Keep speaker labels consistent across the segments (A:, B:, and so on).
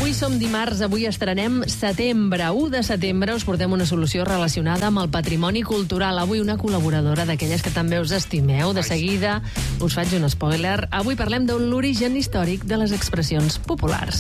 A: Avui som dimarts, avui estrenem setembre. 1 de setembre us portem una solució relacionada amb el patrimoni cultural. Avui una col·laboradora d'aquelles que també us estimeu. De seguida us faig un spoiler. Avui parlem de l'origen històric de les expressions populars.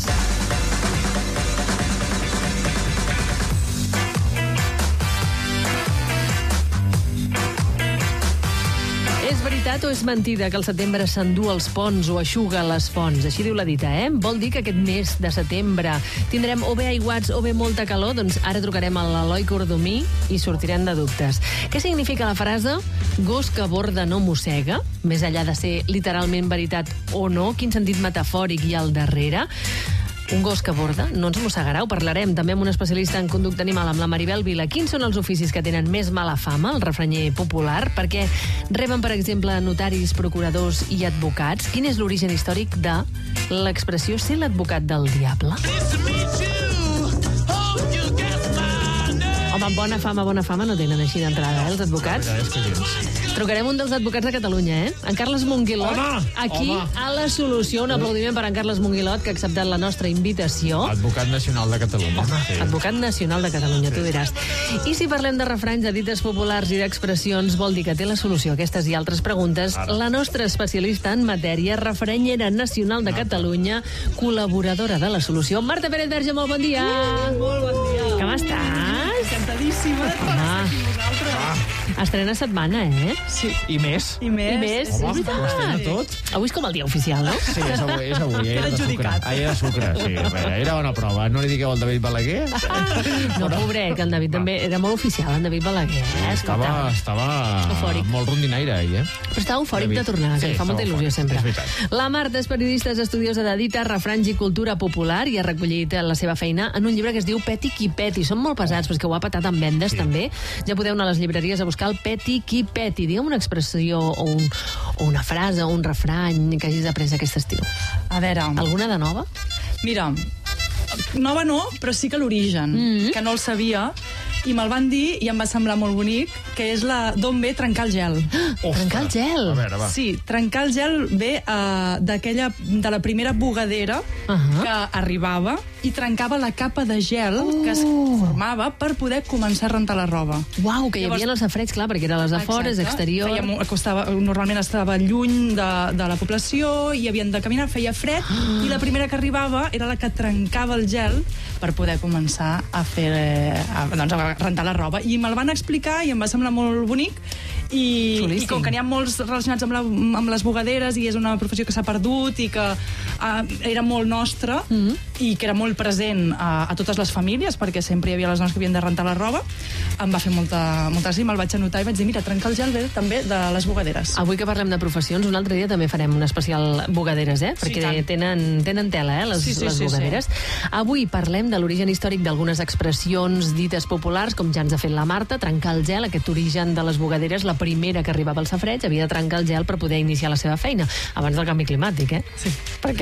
A: És veritat o és mentida que el setembre s'endú els ponts o eixuga les fonts? Així diu la dita, eh? Vol dir que aquest mes de setembre tindrem o bé aiguats o bé molta calor? Doncs ara trucarem a l'Eloi Cordomí i sortirem de dubtes. Què significa la frase gos que borda no mossega? Més enllà de ser literalment veritat o no, quin sentit metafòric hi ha al darrere? Un gos que borda no ens mossegarà. Ho parlarem també amb un especialista en conducta animal, amb la Maribel Vila. Quins són els oficis que tenen més mala fama, el refranyer popular? Perquè reben, per exemple, notaris, procuradors i advocats. Quin és l'origen històric de l'expressió ser l'advocat del diable? Home, bona fama no tenen així d'entrada, els advocats. Trucarem un dels advocats de Catalunya, en Carles Monguilot. Aquí, a la solució, un aplaudiment per en Carles Monguilot, que ha acceptat la nostra invitació.
B: Advocat nacional de Catalunya.
A: Advocat nacional de Catalunya, tu diràs. I si parlem de refranys, de dites populars i d'expressions, vol dir que té la solució a aquestes i altres preguntes. La nostra especialista en matèria, refranyera nacional de Catalunya, col·laboradora de la solució, Marta Pérez Verge, molt bon dia.
C: Molt bon dia.
A: Com estàs?
C: Encantadíssima de estar aquí amb vosaltres.
A: Estrena setmana,
C: Sí.
B: I més.
C: I més.
B: Home, ho estrena tot.
A: Avui és com el dia oficial, no?
B: Sí, és avui. Ahir era de sucre. Ahir era sucre, sí. Era bona prova. No li digueu al David Balaguer?
A: No, pobre, que el David també era molt oficial, en David Balaguer.
B: Estava
A: eufòric.
B: molt rondinaire, ahir,
A: Però estava eufòric de tornar, que li fa molta il·lusió sempre.
B: És veritat.
A: La Marta és periodista, és estudiosa de dita, refranys i cultura popular i ha recollit la seva feina en un llibre que es diu Peti qui peti. Són molt pesats, però és que ho ha patat en vendes, també. Ja podeu anar a les llibreries a buscar el Peti qui peti. Digue'm una expressió o una frase o un refrany que hagis après aquest estiu.
C: A veure,
A: Alguna de nova?
C: mira, nova no, però sí que l'origen, que no el sabia, i me'l van dir i em va semblar molt bonic, que és la d'on ve trencar el gel.
A: Trencar el gel?
B: A veure, va.
C: Sí, trencar el gel ve de la primera bugadera que arribava i trencava la capa de gel que es formava per poder començar a rentar la roba.
A: Uau, que hi havia els safareigs, clar, perquè era a les afores, exterior.
C: Normalment estava lluny de la població i havien de caminar, feia fred, i la primera que arribava era la que trencava el gel per poder començar a fer a rentar la roba. I me'l van explicar i em va semblar molt bonic, i com que n'hi ha molts relacionats amb les bugaderes i és una professió que s'ha perdut i que era molt nostra i que era molt present a totes les famílies, perquè sempre hi havia les dones que havien de rentar la roba, em va fer molta gràcia, me'l vaig anotar i vaig dir, mira, trencar el gel ve també de les bugaderes.
A: Avui que parlem de professions, un altre dia també farem un especial bugaderes, perquè tenen tela, les bugaderes. Avui parlem de l'origen històric d'algunes expressions dites populars, com ja ens ha fet la Marta, trencar el gel, aquest origen de les bugaderes. La primera que arribava al safareig havia de trencar el gel per poder iniciar la seva feina, abans del canvi climàtic,
C: Sí.
A: Perquè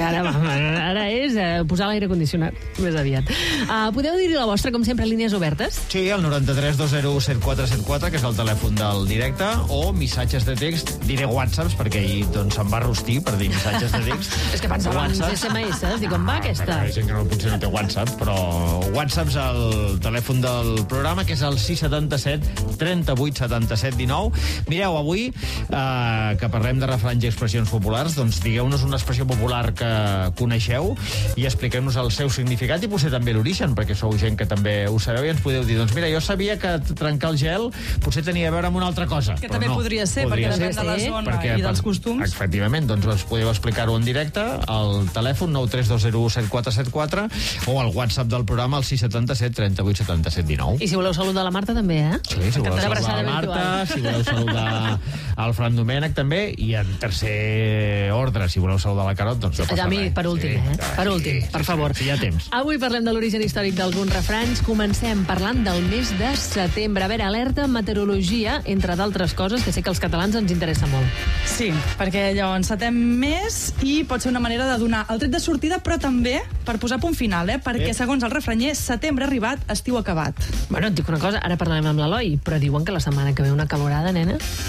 A: ara és posar l'aire condicionat, més aviat. Podeu dir la vostra, com sempre, línies obertes?
B: Sí, el 93 201 7474, que és el telèfon del directe, o missatges de text, diré whatsapps, perquè ahir doncs, em va rostir per dir missatges de text.
A: És que pensava en SMS, dic, on va aquesta?
B: Hi ha gent que potser no té WhatsApp, però whatsapps al telèfon del programa, que és el 677 38 77 19. Mireu, avui que parlem de refranys i expressions populars, doncs digueu-nos una expressió popular que coneixeu i expliqueu-nos el seu significat i potser també l'origen, perquè sou gent que també ho sabeu i ens podeu dir, doncs mira, jo sabia que trencar el gel potser tenia a veure amb una altra cosa.
C: Que també podria ser, perquè depèn de la zona i dels costums.
B: Efectivament, doncs us podeu explicar-ho en directe al telèfon 93201 7474 o al WhatsApp del programa al 677 38 77 19.
A: I si voleu saludar la Marta també,
B: Sí, si voleu saludar la Marta, si voleu saludar el Fran Domènech també, i en tercer ordre, si voleu saludar la Carot, doncs no passa res.
A: Per últim, per últim, per favor.
B: Si hi ha temps.
A: Avui parlem de l'origen històric d'alguns refranys. Comencem parlant del mes de setembre. A veure, alerta meteorologia, entre d'altres coses, que sé que als catalans ens interessa molt.
C: Sí, perquè allò encetem més i pot ser una manera de donar el tret de sortida, però també per posar punt final, perquè segons el refranyer, setembre arribat, estiu acabat.
A: Bueno, et dic una cosa, ara parlarem amb l'Eloi, però diuen que la setmana que ve una calorada, nena.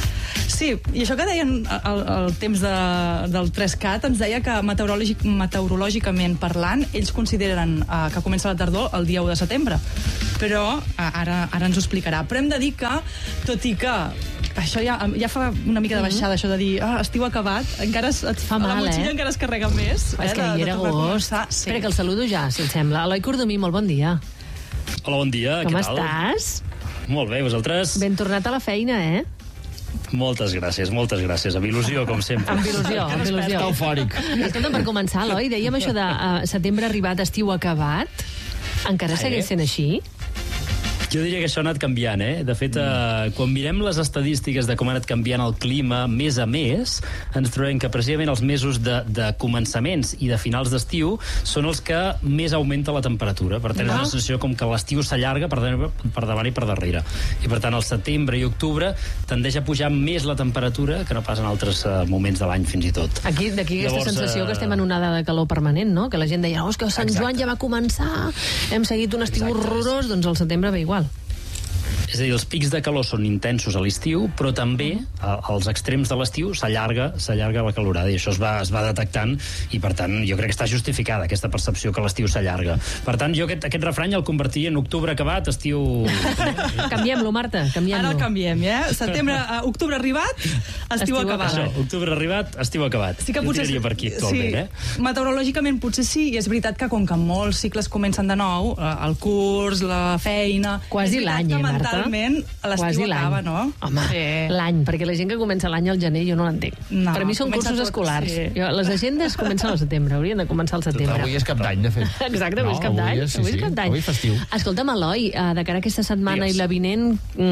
C: Sí, i això que deien el temps del 3CAT ens deia que meteorològicament parlant ells consideren que comença la tardor el dia 1 de setembre, però ara ens ho explicarà. Però hem de dir que, tot i que això ja fa una mica de baixada, això de dir estiu acabat, encara et fa mal, la motxilla encara es carrega més.
A: És que ahir era agost. Espera, que el saludo ja, si et sembla. Eloi Cordomí, molt bon dia.
D: Hola, bon dia.
A: Com estàs?
D: Molt bé, vosaltres?
A: Ben tornat a la feina,
D: Moltes gràcies. Amb il·lusió, com sempre.
A: Amb il·lusió.
B: Està eufòric.
A: Escolta, per començar, Eloi, dèiem això de setembre arribat, estiu acabat. Encara segueix sent així?
D: Jo diria que això ha anat canviant, De fet, quan mirem les estadístiques de com ha anat canviant el clima mes a mes, ens trobem que precisament els mesos de començaments i de finals d'estiu són els que més augmenta la temperatura. Per tant, és una sensació com que l'estiu s'allarga per davant i per darrere. I per tant, al setembre i octubre tendeix a pujar més la temperatura que no pas en altres moments de l'any, fins i tot.
A: D'aquí aquesta sensació que estem en una onada de calor permanent, no? Que la gent deia, és que Sant Joan ja va començar, hem seguit un estiu horrorós, doncs al setembre ve igual.
D: És a dir, els pics de calor són intensos a l'estiu, però també als extrems de l'estiu s'allarga la calorada, i això es va detectant, i per tant jo crec que està justificada aquesta percepció que l'estiu s'allarga. Per tant, jo aquest refrany el convertiria en octubre acabat, estiu...
A: Canviem-lo, Marta, canviem-lo.
C: Ara el canviem, octubre arribat, estiu acabat.
D: Això, octubre arribat, estiu acabat.
C: Sí que potser...
D: Jo per aquí actualment,
C: Meteorològicament potser sí, i és veritat que com que molts cicles comencen de nou, el curs, la feina...
A: Quasi l'any, Marta?
C: L'estiu acaba, no?
A: Home, l'any, perquè la gent que comença l'any al gener jo no l'entenc. Per mi són cursos escolars. Les agendes comencen al setembre, haurien de començar al setembre.
B: Avui és cap d'any, de fet.
A: Exacte, avui és cap d'any. Avui és cap d'any.
B: Avui festiu.
A: Escolta'm, Eloi, de cara a aquesta setmana i la vinent,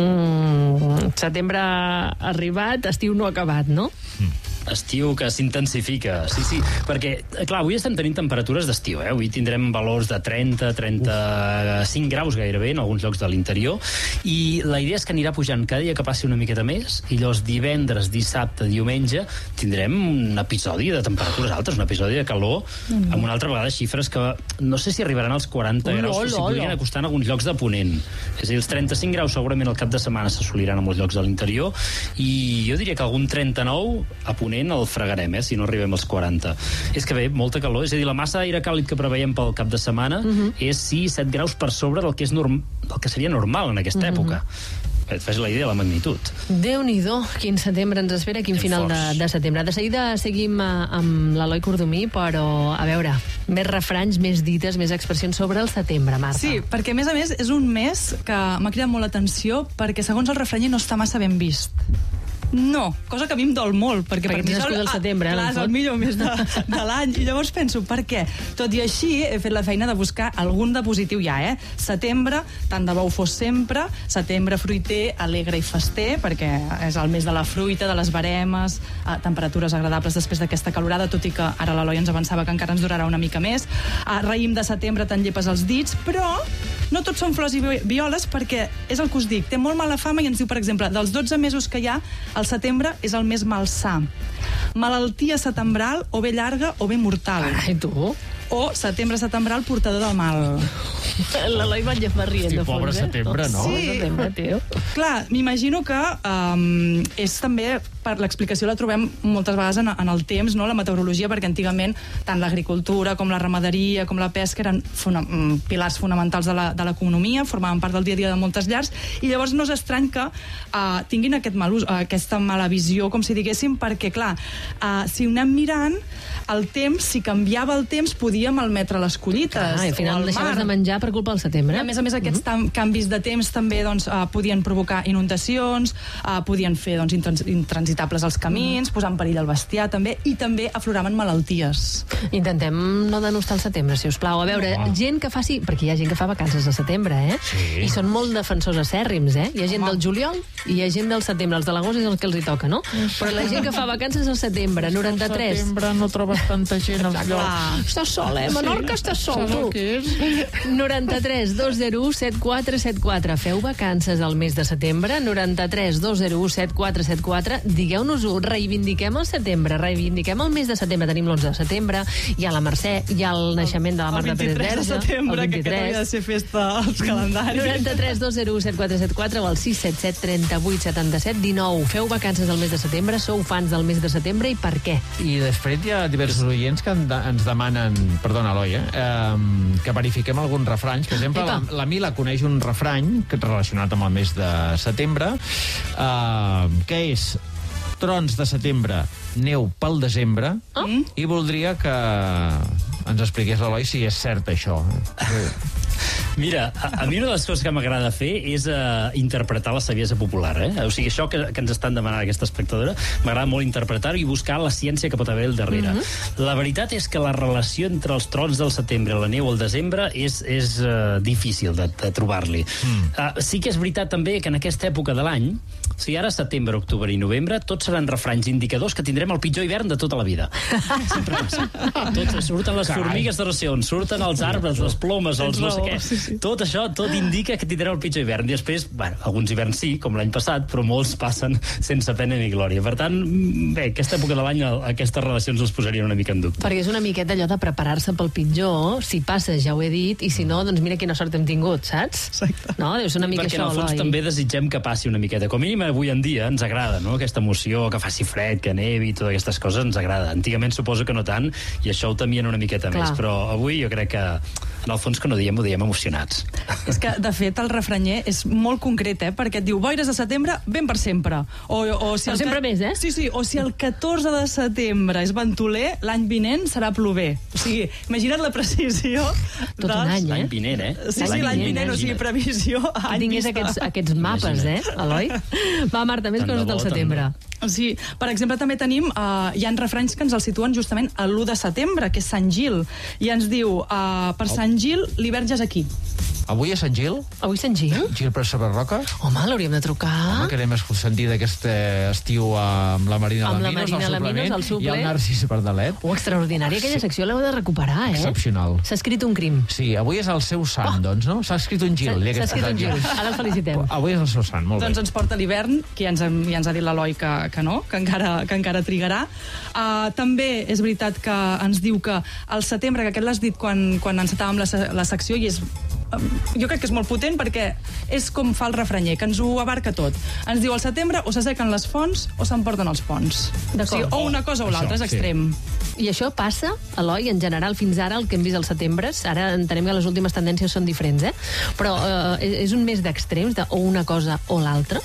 A: setembre arribat, estiu no acabat, no?
D: Estiu que s'intensifica, sí, perquè, clar, avui estem tenint temperatures d'estiu, avui tindrem valors de 30-35 graus gairebé en alguns llocs de l'interior, i la idea és que anirà pujant cada dia que passi una miqueta més, i llavors divendres, dissabte, diumenge, tindrem un episodi de temperatures altes, un episodi de calor, amb una altra vegada xifres que no sé si arribaran als 40 graus, però s'hi podrien acostar en alguns llocs de ponent. És a dir, els 35 graus segurament al cap de setmana s'assoliran en molts llocs de l'interior, i jo diria que algun 39 a ponent el fregarem, si no arribem als 40. És que ve molta calor, és a dir, la massa d'aire càlid que preveiem pel cap de setmana és 6-7 graus per sobre del que seria normal en aquesta època. Et fas la idea de la magnitud.
A: Déu-n'hi-do, quin setembre ens espera, quin final de setembre. De seguida seguim amb l'Eloi Cordomí, però, a veure, més refranys, més dites, més expressions sobre el setembre, Marta.
C: Sí, perquè, a més, és un mes que m'ha cridat molt l'atenció, perquè, segons el refranyer, no està massa ben vist. No, cosa que a mi em dol molt, perquè per mi és
A: el setembre,
C: és el millor mes de l'any, i llavors penso, per què? Tot i així, he fet la feina de buscar algun de positiu ja, Setembre, tant de bo ho fos sempre, setembre fruiter, alegre i fester, perquè és el mes de la fruita, de les veremes, temperatures agradables després d'aquesta calorada, tot i que ara l'Eloi ens avançava que encara ens durarà una mica més. Raïm de setembre, te'n llepes els dits, però no tots són flors i violes, perquè és el que us dic, té molt mala fama i ens diu, per exemple, dels 12 mesos que hi ha, el setembre és el més malsà. Malaltia setembral, o bé llarga o bé mortal.
A: Carai, tu?
C: O setembre portador del mal.
A: L'Eloi va rient de fons,
B: pobre setembre, no?
C: Sí.
A: Setembre, tio.
C: Clar, m'imagino que és també, per l'explicació la trobem moltes vegades en el temps, no? La meteorologia, perquè antigament tant l'agricultura com la ramaderia com la pesca eren pilars fonamentals de l'economia, formaven part del dia a dia de moltes llars, i llavors no és estrany que tinguin aquesta mala visió, com si diguéssim, perquè, clar, si ho anem mirant, el temps, si canviava el temps, podia malmetre les collites.
A: Al final deixaves de menjar per culpa del setembre.
C: A més, aquests canvis de temps també podien provocar inundacions, podien fer intransitables els camins, posar en perill el bestiar també, i també afloraven malalties.
A: Intentem no denostar el setembre, si us plau. A veure, gent que faci... Perquè hi ha gent que fa vacances de setembre,
B: Sí.
A: I són molt defensors acèrrims, Hi ha gent del juliol i hi ha gent del setembre. Els de l'agost és el que els hi toca, no? Però la gent que fa vacances al setembre, 93...
B: Al setembre no trobes tanta gent als llocs.
A: Estàs sol, Menorca estàs sol, tu. 93 201 7474. Feu vacances al mes de setembre. 93 201 7474. digueu-nos-ho, reivindiquem el setembre, reivindiquem el mes de setembre. Tenim l'11 de setembre, hi ha la Mercè, hi ha el naixement de la Marta Pérez Verge.
C: El 23 de setembre, que aquest havia de ser festa als calendaris.
A: 93 201 7474 o el 677 38 77 19. Feu vacances al mes de setembre? Sou fans del mes de setembre i per què?
B: I després hi ha diversos oients que ens demanen, perdona, Eloi, que verifiquem alguns refranys. Per exemple, la Mila coneix un refrany relacionat amb el mes de setembre, que és trons de setembre, neu pel desembre, i voldria que ens expliqués l'Eloi si és cert això.
D: Mira, a mi una de les coses que m'agrada fer és interpretar la saviesa popular, O sigui, això que ens estan demanant aquesta espectadora, m'agrada molt interpretar-ho i buscar la ciència que pot haver al darrere. La veritat és que la relació entre els trons del setembre, la neu al desembre, és difícil de trobar-li. Sí que és veritat també que en aquesta època de l'any, o sigui, ara setembre, octubre i novembre, tots seran refranys indicadors que tindrem el pitjor hivern de tota la vida. Sempre passa. Surten les formigues de racions, surten els arbres, les plomes, els no sé què. Tot això, tot indica que tindrem el pitjor hivern. I després, bueno, alguns hiverns sí, com l'any passat, però molts passen sense pena ni glòria. Per tant, bé, aquesta època de l'any aquestes relacions les posarien una mica en dubte.
A: Perquè és una miqueta allò de preparar-se pel pitjor, si passa ja ho he dit, i si no, doncs mira quina sort hem tingut, saps?
C: Exacte.
A: No? Deu ser una mica
D: perquè
A: això,
D: en el fons
A: Eloi.
D: també desitgem que passi una miqueta. Com a mínim avui en dia ens agrada, no? Aquesta emoció, que faci fred, que nevi, totes aquestes coses ens agrada. Antigament suposo que no tant, i això ho temien una miqueta més, però avui jo crec que en el fons que no diem, ho diem emocionats.
C: És que, de fet, el refranyer és molt concret, perquè et diu boires de setembre, ben per sempre. O si
A: per sempre més,
C: Sí, o si el 14 de setembre és ventoler, l'any vinent serà plover. O sigui, imagina't la precisió.
A: Tot un any,
D: L'any vinent,
C: Sí, l'any vinent, o sigui, previsió a any
A: vista. Tingués aquests mapes, Eloi? Va, Marta, més coses del setembre.
C: Sí, per exemple, també tenim, hi ha refranys que ens els situen justament a l'1 de setembre, que és Sant Gil, i ens diu, per Sant Gil, l'hivern ja és aquí.
B: Avui és Sant Gil?
A: Avui Sant Gil?
B: Gil per Roca?
A: Home, l'hauríem de trucar.
B: Home, que anem a sentir d'aquest estiu amb la Marina Laminos,
A: al suplement,
B: i el Narcís Pardalet.
A: Extraordinària, aquella secció l'heu de recuperar,
B: Excepcional.
A: S'ha escrit un crim.
B: Sí, avui és el seu sant, doncs, no? S'ha escrit un Gil.
A: S'ha escrit un Gil, ara el felicitem.
B: Avui és el seu sant, molt bé.
C: Doncs ens porta l'hivern, que ja ens ha dit l'Eloi que no, que encara trigarà. També és veritat que ens diu que al setembre, que aquest l'has dit quan encetàvem la secció, i jo crec que és molt potent perquè és com fa el refranyer, que ens ho abarca tot. Ens diu al setembre o s'assequen les fonts o s'emporten els ponts. O sigui, o una cosa o l'altra, és extrem.
A: I això passa, Eloi, en general, fins ara, el que hem vist als setembres, ara entenem que les últimes tendències són diferents, però és un mes d'extrems, o una cosa o l'altra?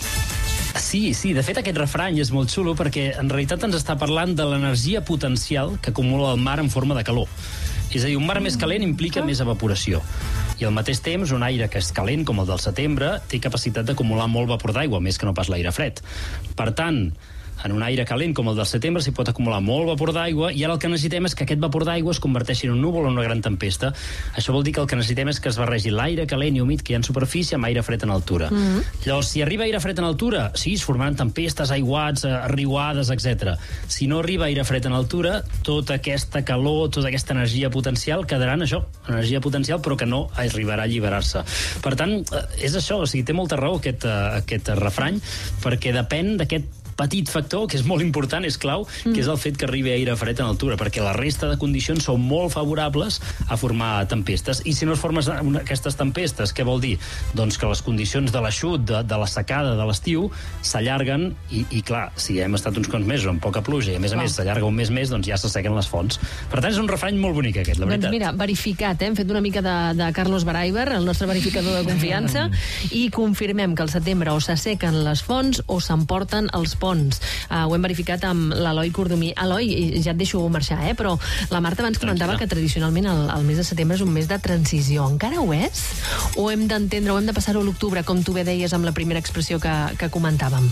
D: Sí, de fet aquest refrany és molt xulo perquè en realitat ens està parlant de l'energia potencial que acumula el mar en forma de calor. És a dir, un mar més calent implica més evaporació. I al mateix temps, un aire que és calent, com el del setembre, té capacitat d'acumular molt vapor d'aigua, més que no pas l'aire fred. Per tant, en un aire calent com el del setembre s'hi pot acumular molt vapor d'aigua i ara el que necessitem és que aquest vapor d'aigua es converteixi en un núvol o en una gran tempesta. Això vol dir que el que necessitem és que es barregi l'aire calent i humit que hi ha en superfície amb aire fred en altura. Llavors, si arriba aire fred en altura, sí, es formaran tempestes, aiguats, riuades, etc. Si no arriba aire fred en altura, tota aquesta calor, tota aquesta energia potencial quedarà en això, energia potencial, però que no arribarà a alliberar-se. Per tant, és això, o sigui, té molta raó aquest refrany, perquè depèn d'aquest petit factor, que és molt important, és clau, que és el fet que arribi aire fred en altura, perquè la resta de condicions són molt favorables a formar tempestes. I si no es formen aquestes tempestes, què vol dir? Doncs que les condicions de l'aixut, de la secada de l'estiu, s'allarguen i clar, si hem estat uns quants mesos amb poca pluja i a més s'allarga un mes més, doncs ja s'assequen les fonts. Per tant, és un refrany molt bonic aquest, la veritat.
A: Doncs mira, verificat, hem fet una mica de Carlos Baraiber, el nostre verificador de confiança, i confirmem que al setembre o s'assequen les fonts o s'emporten els ponts. Ho hem verificat amb l'Eloi Cordomí. Eloi, ja et deixo marxar, però la Marta abans comentava que tradicionalment el mes de setembre és un mes de transició. Encara ho és? O hem d'entendre, o hem de passar-ho a l'octubre, com tu bé deies amb la primera expressió que comentàvem?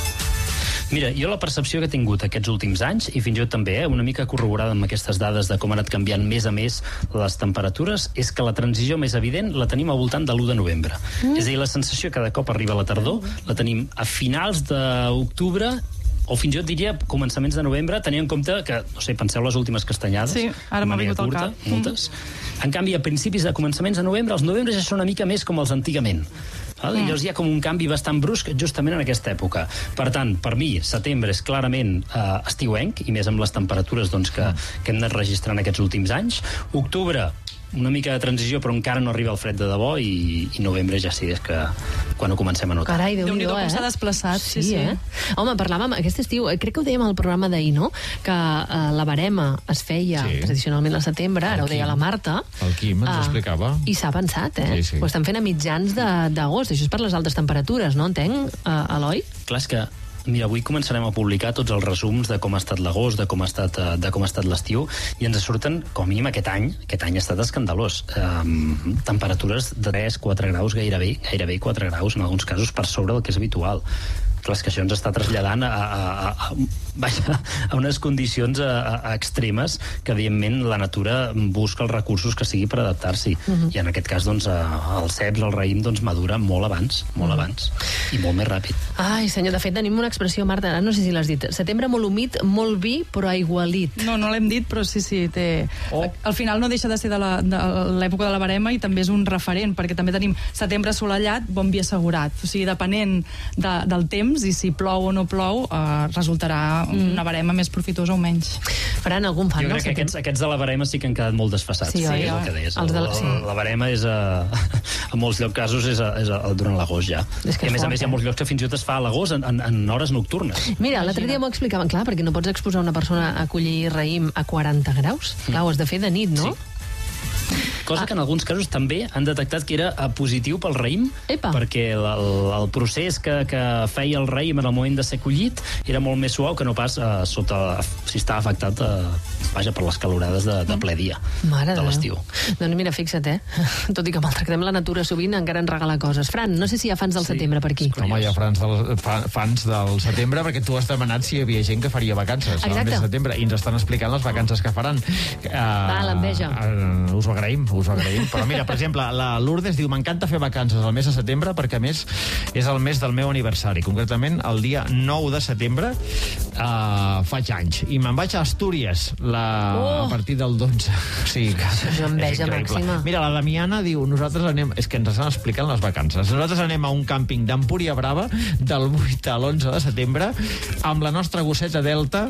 D: Mira, jo la percepció que he tingut aquests últims anys, i fins i tot també una mica corroborada amb aquestes dades de com han anat canviant més a més les temperatures, és que la transició més evident la tenim al voltant de l'1 de novembre. És a dir, la sensació que de cop arriba la tardor la tenim a finals d'octubre o fins i tot diria començaments de novembre, tenint en compte que, no sé, penseu les últimes castanyades.
C: Sí, ara m'ha vingut al cap.
D: Moltes. En canvi, a principis de començaments de novembre, els novembres ja són una mica més com els antigament. Llavors hi ha com un canvi bastant brusc justament en aquesta època. Per tant, per mi, setembre és clarament estiuenc, i més amb les temperatures doncs, que hem anat registrant aquests últims anys. Octubre, una mica de transició, però encara no arriba el fred de debò, i novembre ja sí, és que quan ho comencem a notar.
A: Carai,
C: Déu-n'hi-do, com s'ha desplaçat.
A: Sí. Home, parlàvem aquest estiu, crec que ho dèiem al programa d'ahir, no?, que la barema es feia tradicionalment al setembre, ara ho deia la Marta.
B: El Quim ens explicava.
A: I s'ha avançat,
B: Sí.
A: Ho estan fent a mitjans d'agost, això és per les altes temperatures, no entenc, Eloi?
D: Clar, és que mira, avui començarem a publicar tots els resums de com ha estat l'agost, de com ha estat l'estiu, i ens surten, com a mínim aquest any ha estat escandalós. Temperatures de 3-4 graus, gairebé 4 graus, en alguns casos per sobre del que és habitual. Clar, és que això ens està traslladant a unes condicions extremes que, evidentment, la natura busca els recursos que sigui per adaptar-s'hi. I en aquest cas, doncs, el ceps, el raïm, doncs, madura molt abans, i molt més ràpid.
A: Ai, senyor, de fet, tenim una expressió, Marta, ara no sé si l'has dit. Setembre molt humit, molt vi, però aigualit.
C: No l'hem dit, però sí, té... Al final no deixa de ser de l'època de la barema, i també és un referent, perquè també tenim setembre assolellat, bon vi assegurat. O sigui, depenent del temps, i si plou o no plou, resultarà una barema més profitosa o menys.
A: Faran algun fan,
D: jo crec que aquests de la barema sí que han quedat molt desfassats.
A: Sí, oi?
D: El que deies. La barema és, en molts casos, és durant l'agost ja. I a més hi ha molts llocs que fins i tot es fa a l'agost en hores nocturnes.
A: Mira, l'altre dia m'ho explicaven, clar, perquè no pots exposar una persona a collir raïm a 40 graus. Clar, ho has de fer de nit, no?
D: Sí. Cosa que en alguns casos també han detectat que era positiu pel raïm, perquè el procés que feia el raïm en el moment de ser collit era molt més suau que no pas si estava afectat per les calorades de ple dia de l'estiu.
A: Doncs mira, fixa't, tot i que maltractem la natura sovint, encara ens regala coses. Fran, no sé si hi ha fans del setembre per aquí.
B: Home, hi ha fans del setembre, perquè tu has demanat si hi havia gent que faria vacances al mes de setembre, i ens estan explicant les vacances que faran.
A: Va, l'enveja.
B: Us ho agraïm. Però mira, per exemple, la Lourdes diu: m'encanta fer vacances al mes de setembre perquè, a més, és el mes del meu aniversari. Concretament, el dia 9 de setembre faig anys. I me'n vaig a Astúries a partir del 12. Sí,
A: és enveja màxima.
B: Mira, la Damiana diu: nosaltres anem... És que ens estan explicant les vacances. Nosaltres anem a un càmping d'Empúria Brava del 8 a l'11 de setembre amb la nostra gosseta Delta,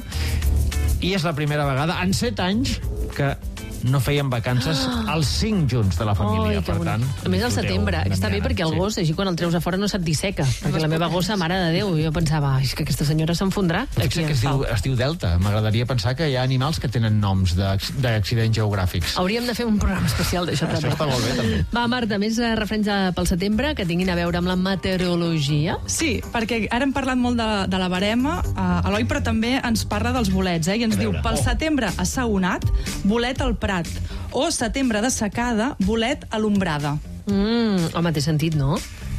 B: i és la primera vegada en 7 anys que no fèiem vacances els 5 junts de la família, per tant...
A: A més, al setembre, està bé perquè el gos, així quan el treus a fora no se't disseca, perquè la meva gossa, mare de Déu, jo pensava, és que aquesta senyora s'enfondrà.
B: Potser que es diu Delta. M'agradaria pensar que hi ha animals que tenen noms d'accidents geogràfics.
A: Hauríem de fer un programa especial d'això, també.
B: Això està molt bé, també.
A: Va, Marta, més referents pel setembre que tinguin a veure amb la meteorologia?
C: Sí, perquè ara hem parlat molt de la barema, Eloi, però també ens parla dels bolets, i ens diu: pel setembre assaonat, bolet al Prat, o setembre de secada, bolet a l'ombrada.
A: Home, té sentit, no?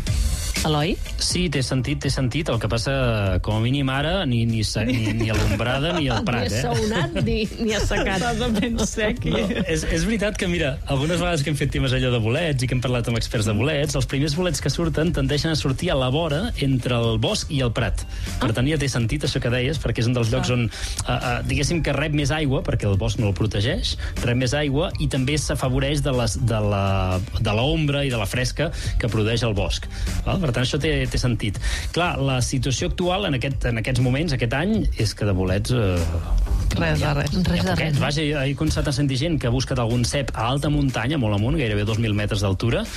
A: Eloi?
D: Sí, té sentit. El que passa, com a mínim ara, ni a l'ombrada ni al Prat.
A: Ni assaonat ni assecat.
C: Totalment sec.
D: No, és veritat que, mira, algunes vegades que hem fet temes allò de bolets i que hem parlat amb experts de bolets, els primers bolets que surten tendeixen a sortir a la vora entre el bosc i el Prat. Per tant, ja té sentit això que deies, perquè és un dels llocs on, diguéssim, que rep més aigua, perquè el bosc no el protegeix, rep més aigua, i també s'afavoreix de l'ombra i de la fresca que produeix el bosc. Per tant, això té sentit. Clar, la situació actual en aquests moments, aquest any, és que de bolets...
C: Res de res.
D: Vaja, he constatat a sentir gent que ha buscat algun cep a alta muntanya, molt amunt, gairebé 2.000 metres d'altura,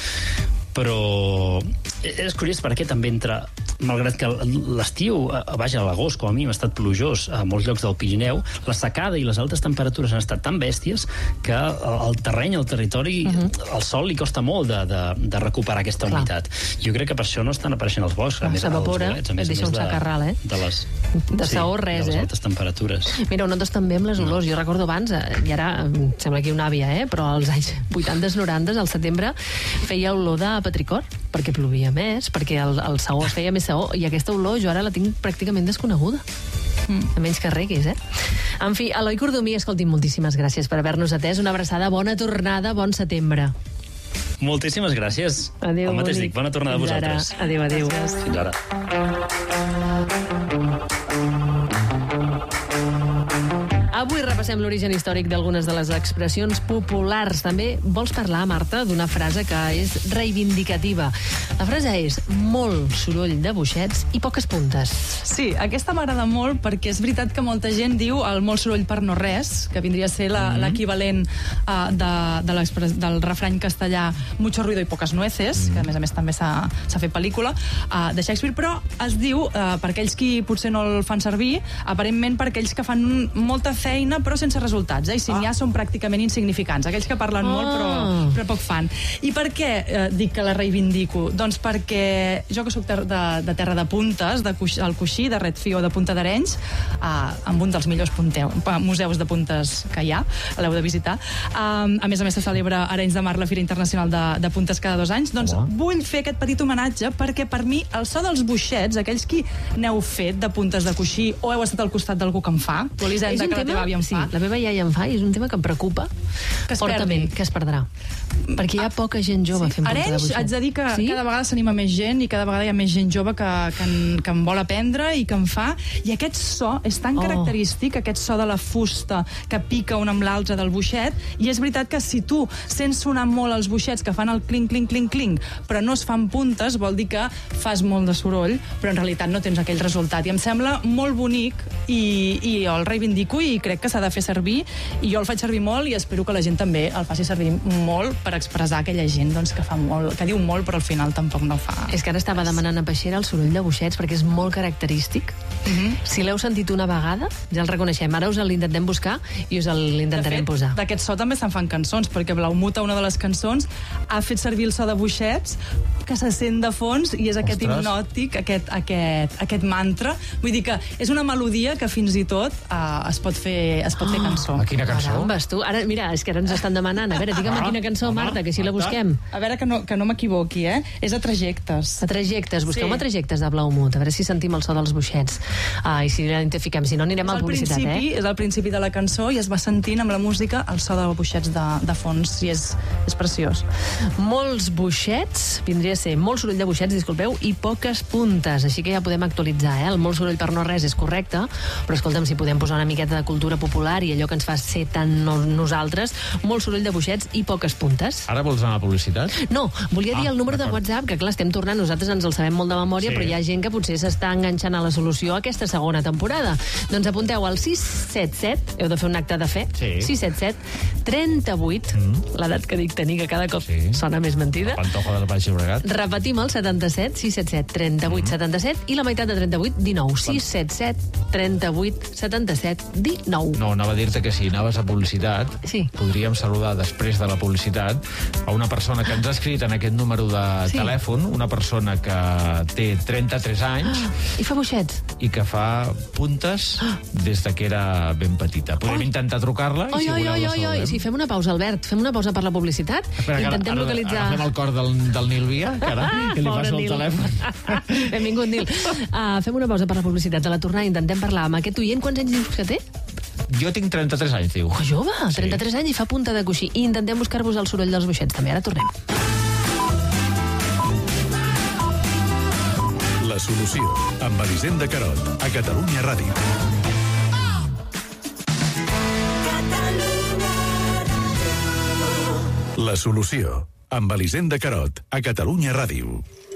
D: però és curiós perquè també malgrat que l'estiu, vaja, a l'agost, com a mi, ha estat plujós a molts llocs del Pirineu, la secada i les altes temperatures han estat tan bèsties que el terreny, el territori, el sol li costa molt de recuperar aquesta humitat. Jo crec que per això no estan apareixent els boscs.
A: S'evapora, et deixa un sacarral, de saó res,
D: de les altes temperatures.
A: Mira, ho notes també amb les olors. Jo recordo abans, i ara em sembla que una àvia, però als anys 80s, 90s, al setembre, feia olor de petricor, perquè plovia més, perquè el saó es feia més saó, i aquesta olor jo ara la tinc pràcticament desconeguda. A menys que reguis, En fi, Eloi Cordomí, escolti'm, moltíssimes gràcies per haver-nos atès. Una abraçada, bona tornada, bon setembre.
D: Moltíssimes gràcies.
A: Adéu,
D: el mateix dic, bona tornada a vosaltres.
A: Adéu.
D: Fins ara.
A: Repassem l'origen històric d'algunes de les expressions populars. També vols parlar, Marta, d'una frase que és reivindicativa. La frase és molt soroll de boixets i poques puntes.
C: Sí, aquesta m'agrada molt perquè és veritat que molta gent diu el molt soroll per no res, que vindria a ser l'equivalent del refrany castellà mucho ruido y pocas nueces, que a més també s'ha fet pel·lícula, de Shakespeare, però es diu, per aquells qui potser no el fan servir, aparentment per aquells que fan molta feina però sense resultats, i si n'hi ha són pràcticament insignificants, aquells que parlen molt però poc fan. I per què dic que la reivindico? Doncs perquè jo que soc de terra de puntes, del Coixí, de Redfio, de Punta d'Arenys, amb un dels millors museus de puntes que hi ha, l'heu de visitar. A més se celebra a Arenys de Mar la Fira Internacional de Puntes cada 2 anys. Doncs vull fer aquest petit homenatge perquè per mi el so dels boixets, aquells qui n'heu fet de puntes de coixí o heu estat al costat d'algú que en fa, tu Elisenda, que la teva àvia en fa.
A: Sí, la meva iaia en fa i és un tema que em preocupa fortament, que es perdrà. Perquè hi ha poca gent jove fent punta de boixet.
C: Haig de dir que cada vegada s'anima més gent i cada vegada hi ha més gent jove que en vol aprendre i que en fa. I aquest so és tan característic, aquest so de la fusta que pica un amb l'altre del boixet, i és veritat que si tu sents sonar molt els boixets que fan el clinc, clinc, clinc, clinc, però no es fan puntes, vol dir que fas molt de soroll, però en realitat no tens aquell resultat. I em sembla molt bonic i jo el reivindico i crec que s'ha de fer servir, i jo el faig servir molt i espero que la gent també el faci servir molt per expressar aquella gent que fa molt, que diu molt però al final tampoc no fa.
A: És que ara estava demanant a Peixera el soroll de boixets perquè és molt característic. Si l'heu sentit una vegada, ja el reconeixem. Ara us l'intentem buscar i us l'intentarem posar.
C: D'aquest so també se'n fan cançons, perquè Blaumuta, una de les cançons, ha fet servir el so de boixets que se sent de fons i és aquest hipnòtic, aquest mantra. Vull dir que és una melodia que fins i tot es pot fer cançó.
B: Quina cançó?
A: Carambes, tu. Ara, mira, és que ara ens estan demanant. A veure, digue'm quina cançó, Marta, que així la busquem.
C: A veure, que no m'equivoqui, És a Trajectes.
A: A Trajectes. Busqueu-me Trajectes de Blaumut, a veure si sentim el so dels boixets. I si l'identifiquem, si no anirem a la publicitat,
C: És al principi de la cançó i es va sentint amb la música el so de boixets de fons, i és preciós.
A: Molts boixets, vindria a ser molt soroll de boixets, disculpeu, i poques puntes, així que ja podem actualitzar, El molt soroll per no res és correcte, però escolta'm, si podem posar una miqueta de cultura popular i allò que ens fa ser tan nosaltres, molt soroll de boixets i poques puntes.
B: Ara vols anar a la publicitat?
A: No, volia dir el número de WhatsApp, que clar, estem tornant, nosaltres ens el sabem molt de memòria, però hi ha gent que potser s'està enganxant a la solució aquesta segona temporada. Doncs apunteu al 677, heu de fer un acte de fe, 677 38, l'edat que dic tenir, que cada cop sona més mentida.
B: Pantoja del Baix Llobregat.
A: Repetim el 77, 677 38 77 i la meitat de 38, 19. 677 38 77 19.
B: No, anava a dir-te que si anaves a publicitat, podríem saludar després de la publicitat a una persona que ens ha escrit en aquest número de telèfon, una persona que té 33 anys
A: i fa boixets.
B: I que fa puntes des de que era ben petita. Podem intentar trucar-la i si voleu la saludem.
A: Sí, fem una pausa, Albert. Fem una pausa per la publicitat. Intentem localitzar...
B: Agafem el cor del Nil Via, que li passo el telèfon.
A: Benvingut, Nil. Fem una pausa per la publicitat. A la tornada intentem parlar amb aquest oient. Quants anys dius que té?
B: Jo tinc 33 anys, diu.
A: Jove, 33 anys i fa punta de coixí. I intentem buscar-vos el soroll dels boixets, també. Ara tornem.
E: La solució, amb Elisenda Carot, a Catalunya Ràdio. La solució, amb Elisenda Carot, a Catalunya Ràdio.